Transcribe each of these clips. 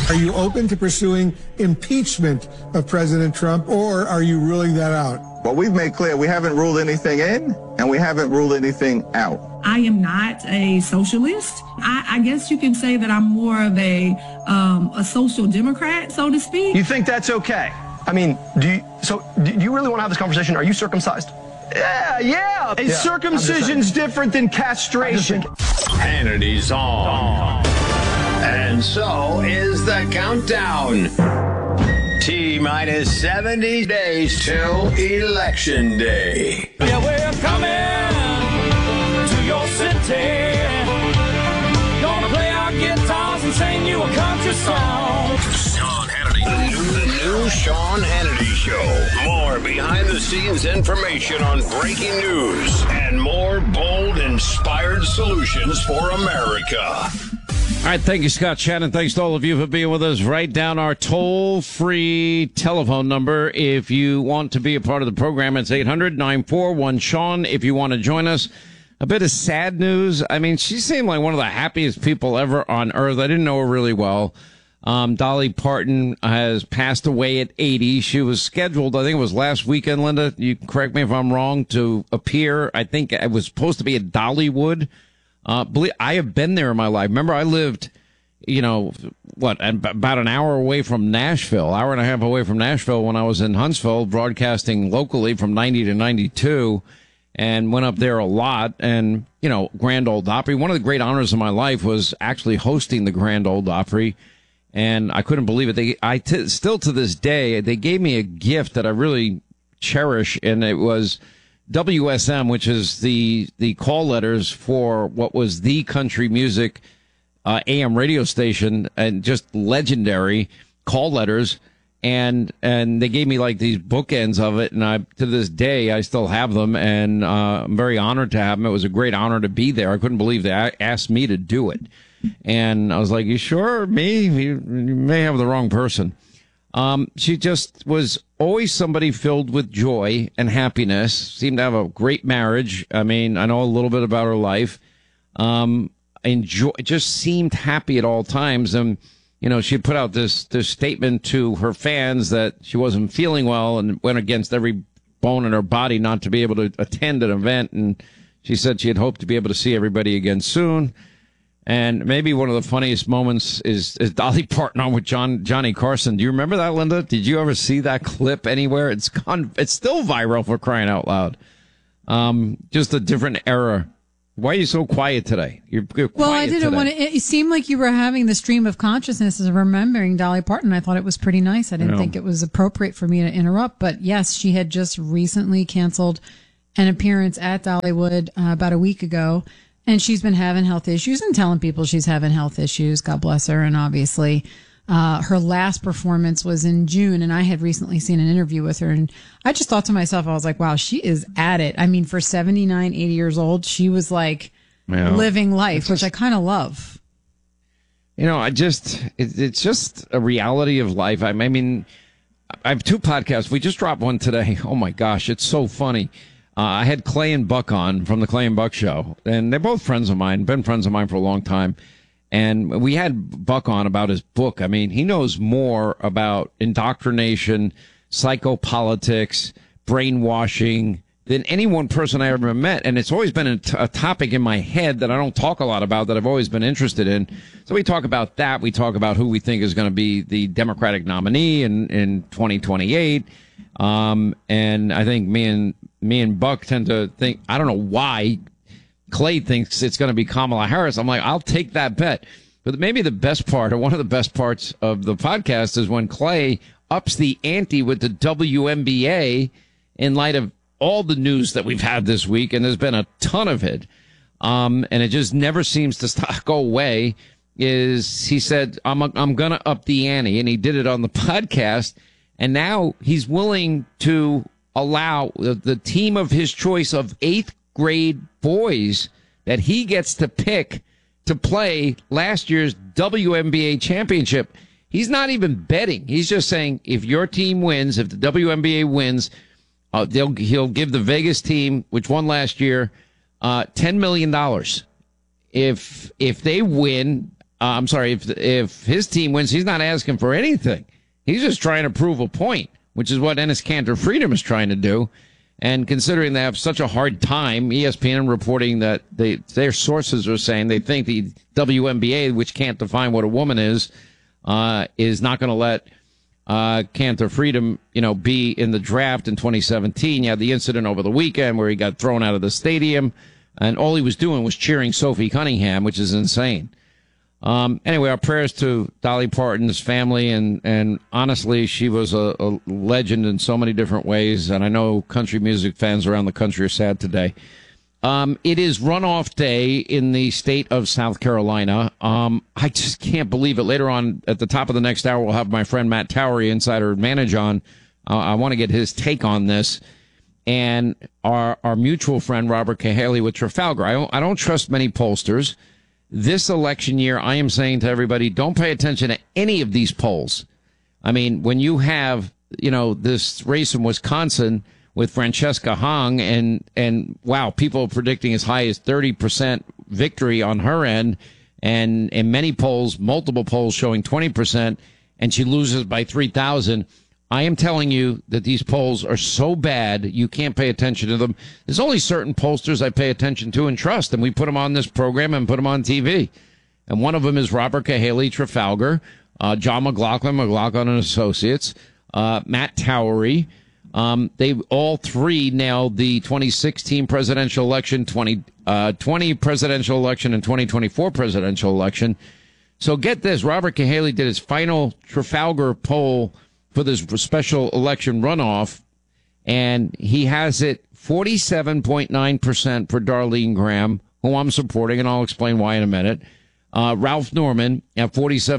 Are you open to pursuing impeachment of President Trump, or are you ruling that out? Well, we've made clear we haven't ruled anything in, and we haven't ruled anything out. I am not a socialist. I guess you can say that I'm more of a social democrat, so to speak. You think that's okay? I mean, do you really want to have this conversation? Are you circumcised? Yeah. Circumcision's different than castration. Hannity's on. And so is the countdown. T-minus 70 days till Election Day. Yeah, we're coming to your city. Gonna play our guitars and sing you a country song. Sean Hannity. The new Sean Hannity Show. More behind-the-scenes information on breaking news and more bold, inspired solutions for America. All right, thank you, Scott Shannon. Thanks to all of you for being with us. Write down our toll-free telephone number if you want to be a part of the program. It's 800-941-SEAN if you want to join us. A bit of sad news. I mean, she seemed like one of the happiest people ever on earth. I didn't know her really well. Dolly Parton has passed away at 80. She was scheduled, I think it was last weekend, Linda. You correct me if I'm wrong, to appear. I think it was supposed to be at Dollywood. I have been there in my life. Remember, I lived, about an hour away from Nashville, hour and a half away from Nashville when I was in Huntsville, broadcasting locally from 90 to 92, and went up there a lot. And, Grand Ole Opry. One of the great honors of my life was actually hosting the Grand Ole Opry. And I couldn't believe it. Still to this day, they gave me a gift that I really cherish, and it was WSM, which is the call letters for what was the country music AM radio station, and just legendary call letters. And they gave me like these bookends of it, and to this day I still have them, and I'm very honored to have them. It was a great honor to be there. I couldn't believe they asked me to do it, and I was like, "You sure? Me? You may have the wrong person." She just was always somebody filled with joy and happiness. Seemed to have a great marriage. I mean, I know a little bit about her life. Just seemed happy at all times. And, she put out this statement to her fans that she wasn't feeling well and went against every bone in her body not to be able to attend an event. And she said she had hoped to be able to see everybody again soon. And maybe one of the funniest moments is Dolly Parton on with Johnny Carson. Do you remember that, Linda? Did you ever see that clip anywhere? It's still viral, for crying out loud. Just a different era. Why are you so quiet today? You're quiet. Well, I didn't want to. It seemed like you were having the stream of consciousness of remembering Dolly Parton. I thought it was pretty nice. I didn't think it was appropriate for me to interrupt. But yes, she had just recently canceled an appearance at Dollywood about a week ago. And she's been having health issues and telling people she's having health issues. God bless her. And obviously, her last performance was in June. And I had recently seen an interview with her. And I just thought to myself, I was like, wow, she is at it. I mean, for 79, 80 years old, she was like living life, which I kind of love. It's just a reality of life. I mean, I have two podcasts. We just dropped one today. Oh, my gosh. It's so funny. I had Clay and Buck on from the Clay and Buck Show, and they're both friends of mine, been friends of mine for a long time. And we had Buck on about his book. I mean, he knows more about indoctrination, psychopolitics, brainwashing than any one person I ever met. And it's always been a topic in my head that I don't talk a lot about, that I've always been interested in. So we talk about that. We talk about who we think is going to be the Democratic nominee in 2028. And I think me and Buck tend to think, I don't know why Clay thinks it's going to be Kamala Harris. I'm like, I'll take that bet. But maybe the best part, or one of the best parts of the podcast, is when Clay ups the ante with the WNBA in light of all the news that we've had this week. And there's been a ton of it. And it just never seems to go away. He said, I'm going to up the ante. And he did it on the podcast. And now he's willing to allow the team of his choice of 8th grade boys that he gets to pick to play last year's WNBA championship. He's not even betting. He's just saying, if your team wins, if the WNBA wins, he'll give the Vegas team, which won last year, $10 million. If they win, I'm sorry, if his team wins, he's not asking for anything. He's just trying to prove a point, which is what Enes Kanter Freedom is trying to do. And considering they have such a hard time, ESPN reporting that their sources are saying they think the WNBA, which can't define what a woman is not going to let Kanter Freedom, be in the draft in 2017. You had the incident over the weekend where he got thrown out of the stadium, and all he was doing was cheering Sophie Cunningham, which is insane. Anyway, our prayers to Dolly Parton's family, and honestly, she was a legend in so many different ways, and I know country music fans around the country are sad today. It is runoff day in the state of South Carolina. I just can't believe it. Later on, at the top of the next hour, we'll have my friend Matt Towery, Insider Advantage, on. I want to get his take on this. And our mutual friend, Robert Cahaly with Trafalgar. I don't trust many pollsters. This election year, I am saying to everybody, don't pay attention to any of these polls. I mean, when you have, this race in Wisconsin with Francesca Hong and wow, people are predicting as high as 30% victory on her end, and in many polls, multiple polls showing 20%, and she loses by 3,000. I am telling you that these polls are so bad, you can't pay attention to them. There's only certain pollsters I pay attention to and trust, and we put them on this program and put them on TV. And one of them is Robert Cahaly, Trafalgar, John McLaughlin, McLaughlin and Associates, Matt Towery. They all three nailed the 2016 presidential election, 2020 presidential election, and 2024 presidential election. So get this, Robert Cahaly did his final Trafalgar poll for this special election runoff, and he has it 47.9% for Darlene Graham, who I'm supporting, and I'll explain why in a minute. Ralph Norman at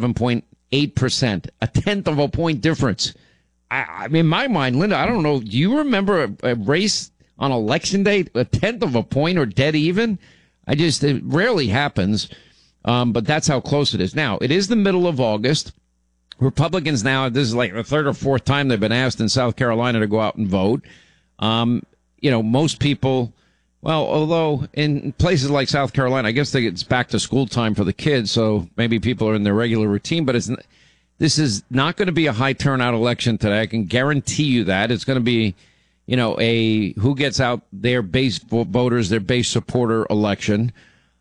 47.8%, a tenth of a point difference. I mean, in my mind, Linda, I don't know, do you remember a race on election day, a tenth of a point or dead even? It rarely happens, but that's how close it is. Now, it is the middle of August. Republicans now, this is like the third or fourth time they've been asked in South Carolina to go out and vote. Most people, well, although in places like South Carolina, I guess it's back to school time for the kids, so maybe people are in their regular routine, but this is not going to be a high turnout election today. I can guarantee you that. It's going to be, a who gets out their base voters, their base supporter election.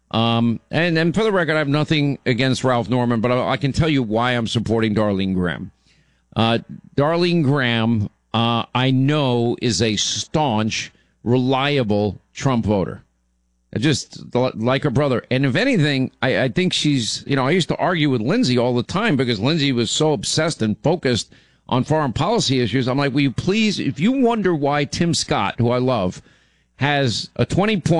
And for the record, I have nothing against Ralph Norman, but I can tell you why I'm supporting Darlene Graham. Darlene Graham, I know, is a staunch, reliable Trump voter. Just like her brother. And if anything, I think she's, I used to argue with Lindsay all the time because Lindsay was so obsessed and focused on foreign policy issues. I'm like, will you please, if you wonder why Tim Scott, who I love, has a 20-point